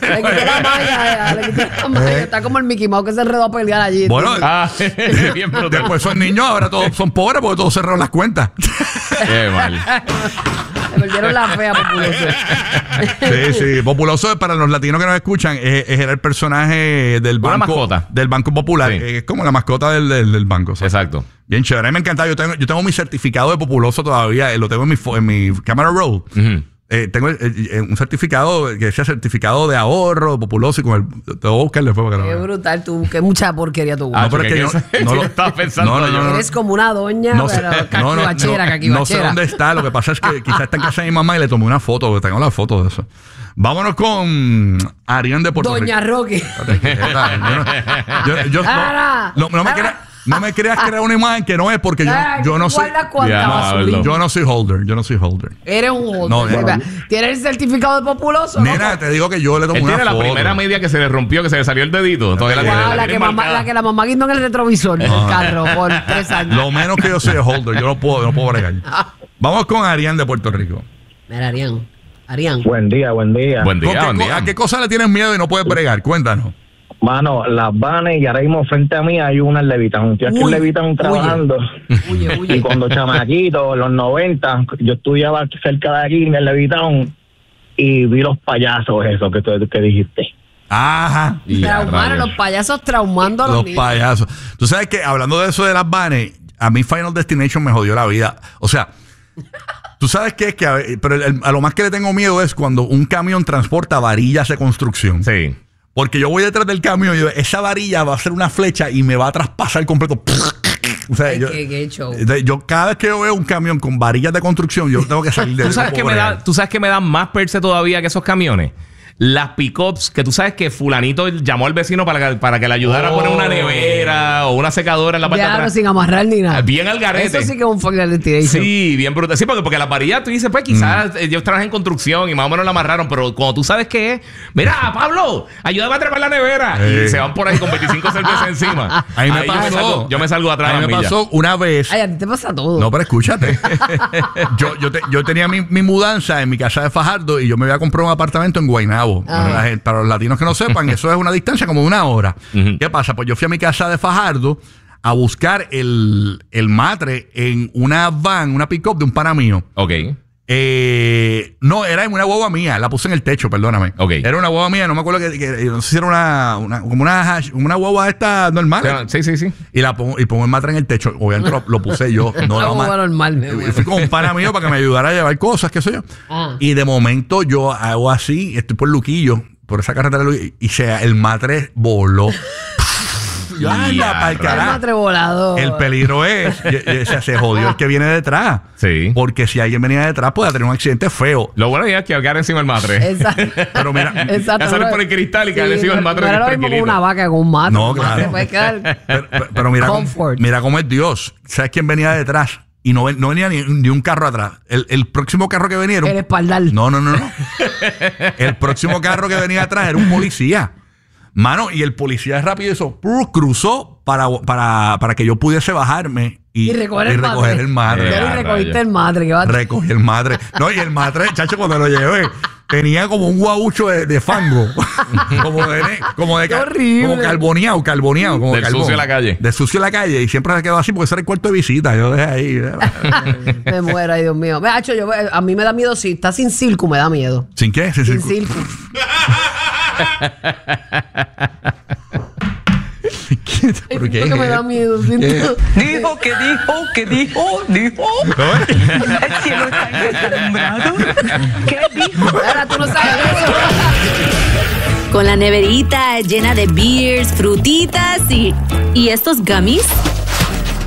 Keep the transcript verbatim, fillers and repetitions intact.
Le quité la malla, le quité la malla. Está como el Mickey Mouse que se enredó a pelear allí. Bueno, ah, bien brutal. Después son niños, ahora todos son pobres porque todos cerraron las cuentas. Qué mal. Le perdieron la fea, Populoso. Sí, sí. Populoso, para los latinos que nos escuchan, es, es el personaje del Una banco. mascota. Del Banco Popular. Sí. Es como la mascota del, del, del banco. ¿Sabes? Exacto. Bien chévere. A mí me encanta. Yo tengo, yo tengo mi certificado de Populoso todavía. eh, Lo tengo en mi, fo- en mi camera roll. Uh-huh. Eh, tengo eh, eh, un certificado que decía certificado de ahorro de Populoso y con el. Te voy a buscar después para que lo Qué veas. brutal tú, qué mucha porquería tú. Ah, No, pero es que ¿qué- yo- no qué lo- estaba pensando no, no, yo? no, no. Eres como una doña, No sé, pero no, no, caquibachera, no, caquibachera. no sé dónde está. Lo que pasa es que quizás está en casa de mi mamá y le tomé una foto, porque tengo la foto de eso. Vámonos con Arián de Puerto Doña Rico. Roque. Yo, yo- yo- Ara, no, no me Ara. creas, no me creas crear una imagen que no es porque yo, Ah, yo no tú soy. guardas cuánta Ya, basurita. hablo. Yo no soy holder. Yo no soy holder. Eres un holder. No, no, no. ¿Tienes el certificado de Populoso? Nena, te digo que yo le tomé Él una tiene la foto. primera media que se le rompió, que se le salió el dedito. Todavía la, Wow, tiene, la, tiene que mamá, marcada. la que la mamá guindó en el retrovisor del carro por tres años. Lo menos que yo soy es holder. Yo no puedo, no puedo bregar. Vamos con Arián de Puerto Rico. Mira, Arián. Arián. Buen día, buen día. Buen ¿Con día, qué buen co- día. ¿A qué cosa le tienes miedo y no puedes bregar? Cuéntanos. Mano, las vanes y ahora mismo frente a mí hay una en Levitown. Estoy aquí Uy, en Levitown trabajando. Huye, Y huye. cuando chamaquito, en los noventa, yo estudiaba cerca de aquí, en Levitown, y vi los payasos esos que, tú- que dijiste. Ajá. Y a Traumaron rayos. los payasos traumando a los, Los niños. payasos. Tú sabes que hablando de eso de las vanes, a mí Final Destination me jodió la vida. O sea, tú sabes que es que a, pero el- el- a lo más que le tengo miedo es cuando un camión transporta varillas de construcción. Sí. Porque yo voy detrás del camión y yo, esa varilla va a ser una flecha y me va a traspasar completo. O sea, Ay, yo, qué- qué show. de- yo cada vez que yo veo un camión con varillas de construcción, yo tengo que salir de ¿Tú sabes, que me da, ¿Tú sabes que me dan más perse todavía que esos camiones? Las pick-ups, que tú sabes que fulanito llamó al vecino para que, para que le ayudara Oh. a poner una nevera o una secadora en la parte de Ya, atrás. sin amarrar ni nada. Bien al garete. Eso sí que es un Final Destination. Sí, bien brutal. Sí, porque, porque la varilla, tú dices, pues quizás eh, yo trabajé en construcción y más o menos la amarraron, pero cuando tú sabes qué es, mira, Pablo, ayúdame a trepar la nevera. Eh. Y se van por ahí con veinticinco cervezas encima. A mí me Ahí yo, me pasó. salgo, yo me salgo atrás. A mí de me la milla. pasó una vez. Ay, a ti te pasa todo. No, pero escúchate. yo, yo, te- yo tenía mi, mi mudanza en mi casa de Fajardo y yo me había comprado un apartamento en Guaynabo. Ah. Para, la gente- para los latinos que no sepan, eso es una distancia como de una hora. Ujú. ¿Qué pasa? Pues yo fui a mi casa de Fajardo a buscar el, el matre en una van, una pick-up de un pana mío. Ok. Eh, no, era en una guagua mía, la puse en el techo, perdóname. Ok. Era una guagua mía, no me acuerdo que, que- no sé si era una, una como una, hash- una guagua esta normal. Sí, sí, sí. Y la pongo, y pongo el matre en el techo. Obviamente lo, lo puse yo. No, Una no, guagua ma- normal, mi y amor. fui con un pana mío para que me ayudara a llevar cosas, qué sé yo. Ah. Y de momento yo hago así, estoy por Luquillo, por esa carretera de Luquillo, y se, el matre voló. Yo, anda, pa'l El carajo. matre volador. El peligro es, y- y- o sea, se jodió el que viene detrás. Sí. Porque si alguien venía detrás, puede tener un accidente feo. Lo bueno es que quedar encima del matre. Exacto. Pero mira, Exacto. Ya sale no- por el cristal y caer Sí, encima del no- matre No era lo mismo con tranquilito. una vaca con un matre. No, Un matre claro. puede quedar- pero, pero- pero mira, cómo, Comfort. mira cómo es Dios. ¿Sabes quién venía detrás? Y no, ven- no venía ni, ni un carro atrás. El, el próximo carro que venía era un- El espaldar. No, no, no, no. El próximo carro que venía atrás era un policía. Mano, y el policía rápido hizo, ¡pru! Cruzó para, para, para que yo pudiese bajarme y, Y recoger el y recoger matre. el matre. Ya Eh, ni a recogiste rayos. el matre. Que va a- Recogí el matre. No, y el matre, chacho, cuando lo llevé, tenía como un guaucho de, de fango. como de, como de Qué ca- horrible. como carboneado, carboneado. Como Del carbón. sucio de la calle. De sucio de la calle. Y siempre se quedó así porque ese era el cuarto de visita. Yo dejé ahí. Me muero, ay Dios mío. Me, hacho, yo, a mí me da miedo si está sin circo, me da miedo. ¿Sin qué? Sin Sin circo. circo. ¿Por Ay, qué? siento que me da miedo. siento- Dijo que dijo que dijo, dijo. El cielo está deslumbrado. ¿Qué dijo? Ahora tú no sabes eso. Con la neverita llena de beers, frutitas y... ¿Y estos gummies?